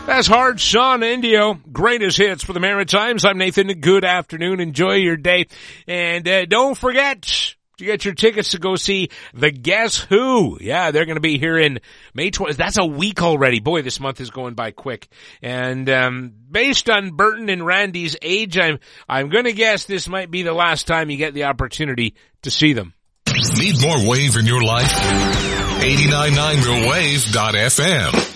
That's Hard Son Indio. Greatest hits for the Maritimes. I'm Nathan. Good afternoon. Enjoy your day. And don't forget to get your tickets to go see the Guess Who. Yeah, they're going to be here in May 20th. That's a week already. Boy, this month is going by quick. And based on Burton and Randy's age, I'm going to guess this might be the last time you get the opportunity to see them. Need more wave in your life? 89.9thewave.fm